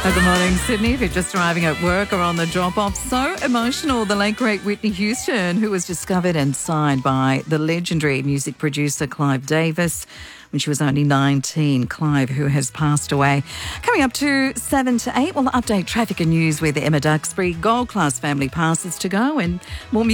Good morning, Sydney. If you're just arriving at work or on the drop-off, so emotional. The late, great Whitney Houston, who was discovered and signed by the legendary music producer Clive Davis when she was only 19. Clive, who has passed away. Coming up to 7 to 8, we'll update traffic and news with Emma Duxbury. Gold Class family passes to go and more music.